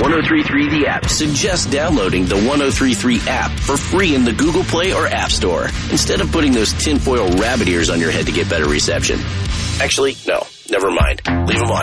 1033 The App suggests downloading the 1033 app for free in the Google Play or App Store instead of putting those tinfoil rabbit ears on your head to get better reception. Actually, no, never mind. Leave them on.